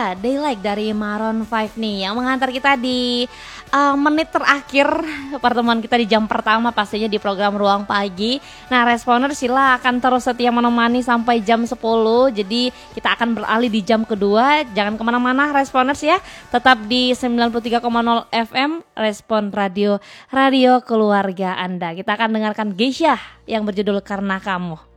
dia Daylight dari Maroon 5 nih yang mengantar kita di menit terakhir pertemuan kita di jam pertama pastinya di program Ruang Pagi. Nah, Responer silakan terus setia menemani sampai jam 10. Jadi kita akan beralih di jam kedua. Jangan kemana-mana Responers ya. Tetap di 93,0 FM Respon Radio, radio keluarga Anda. Kita akan dengarkan Geisha yang berjudul Karena Kamu.